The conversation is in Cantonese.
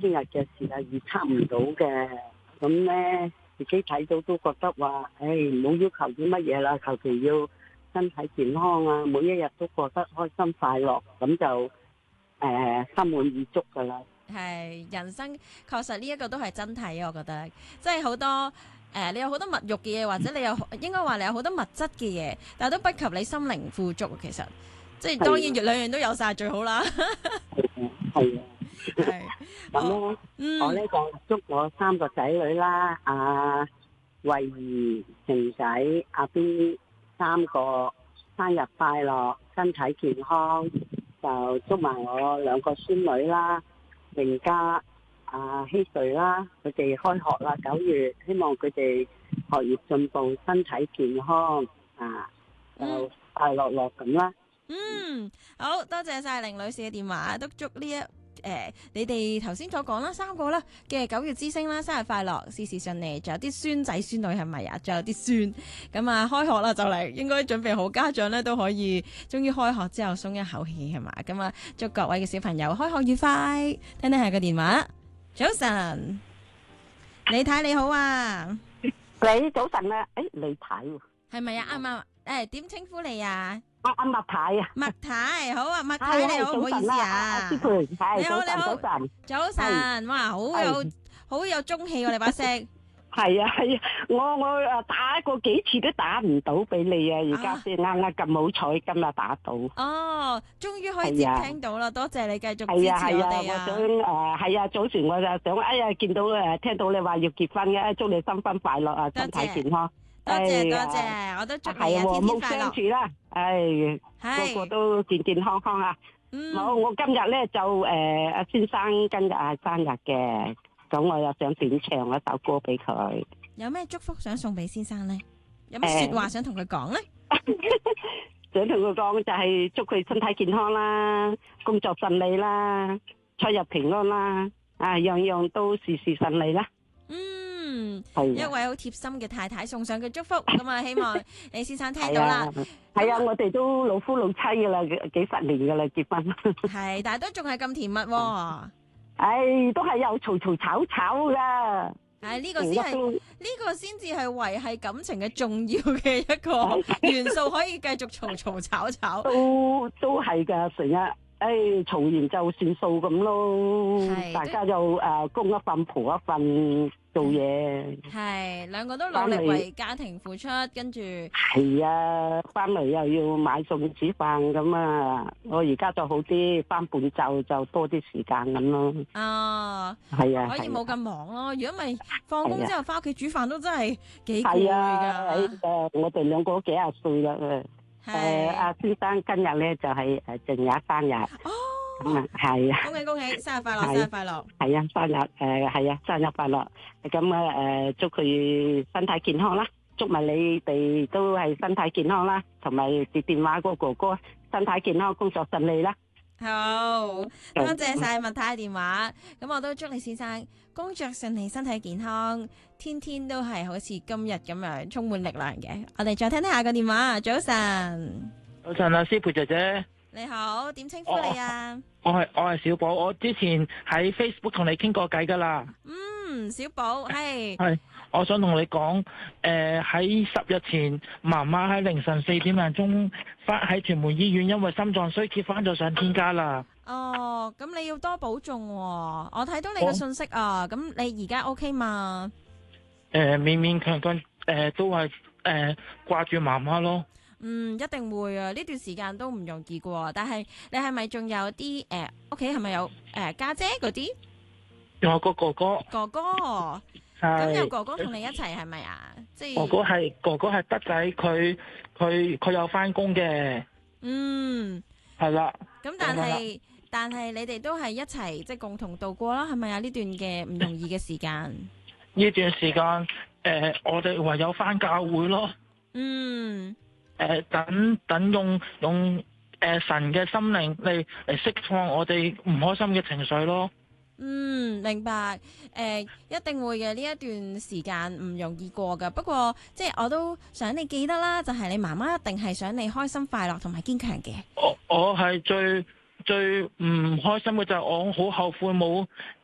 聽日嘅事係預測唔到嘅，咁咧自己睇到都覺得話，唔好要求啲乜嘢啦，求其要身體健康啊，每一日都過得開心快樂，咁就心滿意足噶啦。 係人生確實呢一個都係真諦，我覺得即係好多你有好多物欲嘅嘢，或者你有應該話你有好多物質嘅嘢，但係都不及你心靈富足。其實即係當然兩樣都有晒最好啦。 係啊， 係咁咧，我咧就祝我3個仔女啦，阿慧兒、晴仔、阿邊3個生日快樂，身體健康。就祝埋我2個孫女啦，榮嘉、希瑞啦，佢哋開學啦，9月，希望佢哋學業進步，身體健康就快樂樂咁啦。 好多謝晒凌女士嘅電話，都祝呢你哋頭先所講啦，3個啦嘅9月之星啦，生日快樂，事事順利，仲有啲孫仔孫女係咪啊？仲有啲孫咁啊，開學啦就嚟，應該準備好，家長咧都可以終於開學之後鬆一口氣係嘛？咁啊，祝各位嘅小朋友開學愉快。聽聽下個電話，早晨，李太你好啊， 你早晨啊，李太係咪啊？啱啱點稱呼你啊？ 阿麥太啊， 麥太好啊，麥太你好，唔好意思啊， 師傅， 你好你好， 早晨，哇，好有中氣喎，你把聲。 係啊，我打過幾次都打唔到俾你啊，而家先啱咁好彩，今日打到。 哦，終於可以接聽到啦，多謝你繼續支持我哋啊！ 我想早前我就想見到聽到你話要結婚嘅，祝你新婚快樂啊，身體健康。 多謝，我都祝你天天快樂。 住啦，個個都健健康康啊！我今日咧就阿先生今日係生日嘅，咁我又想點唱一首歌俾佢。 有咩祝福想送俾先生咧？有咩說話想同佢講咧？ 想同佢講就係祝佢身體健康啦，工作順利啦，出入平安啦，樣樣都事事順利啦。 一位好貼心嘅太太送上嘅祝福，咁啊希望李先生聽到啦。 係啊，我哋都老夫老妻噶啦，幾十年噶啦結婚。 係，但係都仲係咁甜蜜。 都係有嘈嘈吵吵噶。 呢個先至係維繫感情嘅重要嘅一個元素，可以繼續嘈嘈吵吵。 都係噶，成日嘈完就算數咁咯。大家就公一份婆一份。做嘢係兩個都努力為家庭付出，跟住係啊，翻嚟又要買餸煮飯咁啊！我而家就好啲，翻半晝就多啲時間咁咯。係啊， 可以冇咁忙咯。如果唔係放工之後翻屋企煮飯都真係幾攰噶。 我哋2個都幾廿歲啦。阿先生今日咧就係正日生日。係啊！ 恭喜生日快樂，生日快樂！ 係啊，生日生日快樂！咁祝佢身體健康啦，祝埋你哋都係身體健康啦，同埋接電話嗰個哥哥身體健康，工作順利啦。 好，多謝晒麥太電話，咁我都祝你先生工作順利，身體健康，天天都係好似今日咁樣充滿力量嘅。我哋再聽聽下個電話，早晨。 早晨啊，師傅姐姐。 你好，點稱呼你啊？ 我係小寶，我之前喺 Facebook 同你傾過偈噶啦。 小寶係。 係，我想同你講，喺10日前，媽媽喺凌晨4點鐘翻喺屯門醫院，因為心臟衰竭翻咗上天家啦。 哦，咁你要多保重喎。我睇到你嘅信息啊，咁你而家 OK 嘛？ 勉勉強強，都係掛住媽媽咯。 一定會啊！呢段時間都唔容易過，但係你係咪仲有啲屋企係咪有家姐嗰啲？ 有個哥哥。 哥哥，咁有哥哥同你一齊係咪啊？即係哥哥係德仔，佢有翻工嘅。係啦。咁但係你哋都係一齊即係共同度過啦，係咪啊？呢段嘅唔容易嘅時間。 呢段時間我哋唯有翻教會咯。等用神嘅心靈嚟釋放我哋唔開心嘅情緒咯。 明白。一定會嘅，呢一段時間唔容易過噶。不過即係我都想你記得啦，就係你媽媽一定係想你開心快樂同埋堅強嘅。 我係最唔開心嘅就係我好後悔冇